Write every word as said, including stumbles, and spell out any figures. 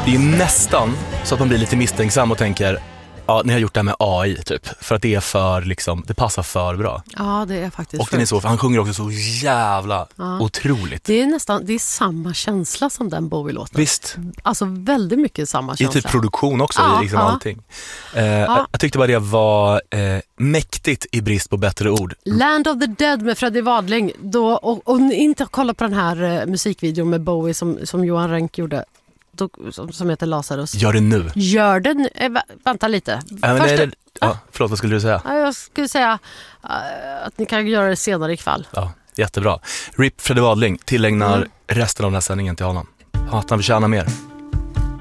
Det är nästan så att man blir lite misstänksam och tänker, ja, ni har gjort det här med A I typ. För att det är för, liksom, det passar för bra. Ja, det är faktiskt. Och den är så, för han sjunger också så jävla ja. otroligt. Det är nästan, det är samma känsla som den Bowie-låten. Visst. Alltså väldigt mycket samma känsla. I typ produktion också, ja, i liksom ja. allting. Eh, ja. Jag tyckte bara det var eh, mäktigt i brist på bättre ord. Land of the Dead med Freddie Wadling. Då, och, och inte kolla på den här eh, musikvideon med Bowie som, som Johan Renck gjorde. Då, som, som heter Lazarus. Gör det nu. Gör det nu. Äh, vänta lite. Äh, men Först, det, ja, förlåt, vad skulle du säga? Ja, jag skulle säga uh, att ni kan göra det senare ikväll. Ja, jättebra. Rip Freddie Wadling tillägnar mm. resten av den här sändningen till honom. Att han förtjänar mer.